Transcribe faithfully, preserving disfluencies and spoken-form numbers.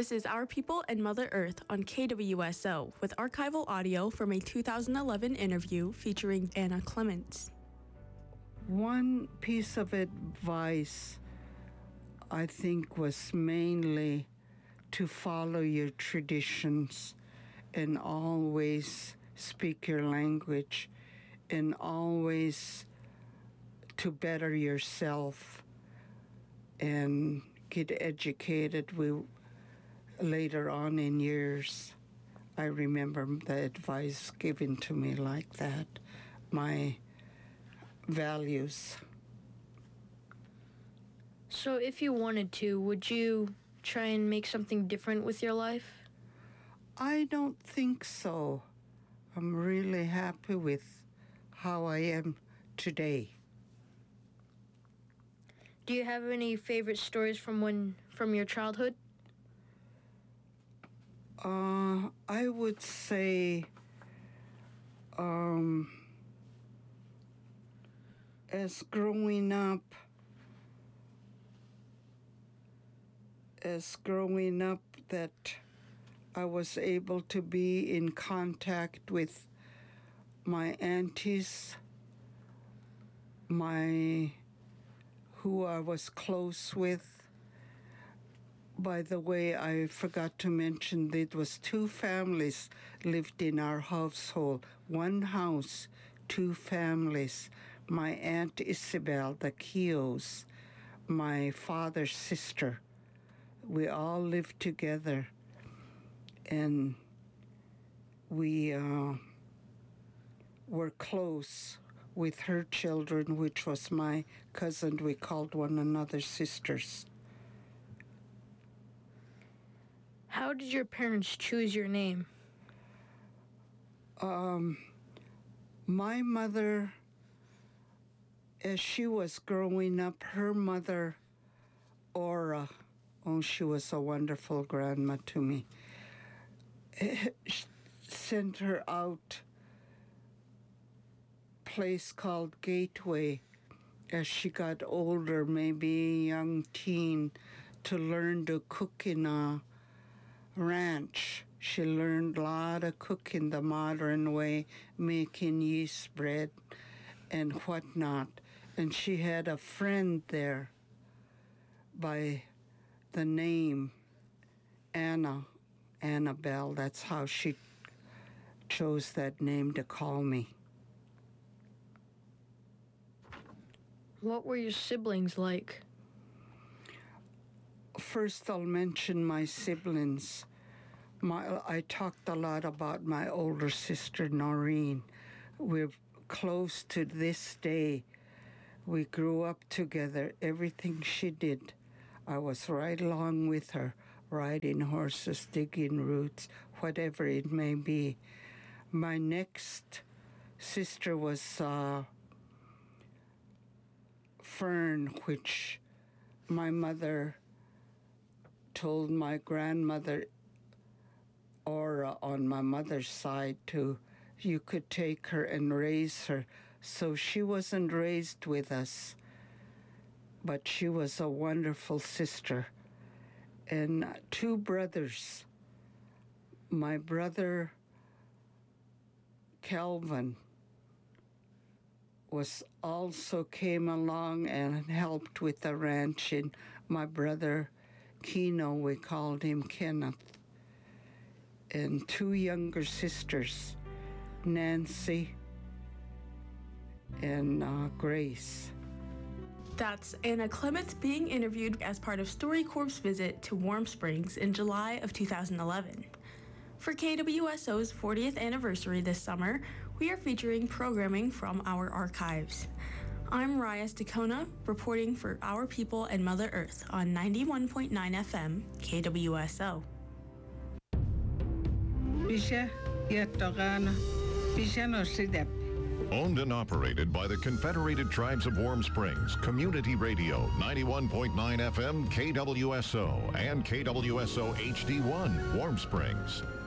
This is Our People and Mother Earth on K W S O with archival audio from a two thousand eleven interview featuring Anna Clements. One piece of advice I think was mainly to follow your traditions and always speak your language and always to better yourself and get educated. We later on in years, I remember the advice given to me like that, my values. So if you wanted to, would you try and make something different with your life? I don't think so. I'm really happy with how I am today. Do you have any favorite stories from when from your childhood? Uh, I would say um, as growing up, as growing up that I was able to be in contact with my aunties, my who I was close with. By the way, I forgot to mention that it was two families lived in our household. One house, two families. My Aunt Isabel, the Keoghs, my father's sister. We all lived together. And we uh, were close with her children, which was my cousin. We called one another sisters. How did your parents choose your name? Um, my mother, as she was growing up, her mother, Ora, oh, she was a wonderful grandma to me, sent her out a place called Gateway as she got older, maybe a young teen, to learn to cook in a ranch. She learned a lot of cooking the modern way, making yeast bread and whatnot. And she had a friend there by the name Anna, Annabelle. That's how she chose that name to call me. What were your siblings like? First, I'll mention my siblings. My, I talked a lot about my older sister, Noreen. We're close to this day. We grew up together. Everything she did, I was right along with her, riding horses, digging roots, whatever it may be. My next sister was uh, Fern, which my mother told my grandmother, Ora, on my mother's side, to you could take her and raise her. So she wasn't raised with us, but she was a wonderful sister. And two brothers. My brother Calvin was also came along and helped with the ranching. My brother Keno, we called him Kenneth, and two younger sisters, Nancy and uh, Grace. That's Anna Clements being interviewed as part of StoryCorp's visit to Warm Springs in July of two thousand eleven. For K W S O's fortieth anniversary this summer, we are featuring programming from our archives. I'm Reyes Dacona, reporting for Our People and Mother Earth on ninety-one point nine F M K W S O. Owned and operated by the Confederated Tribes of Warm Springs, Community Radio, ninety-one point nine F M K W S O and K W S O H D one, Warm Springs.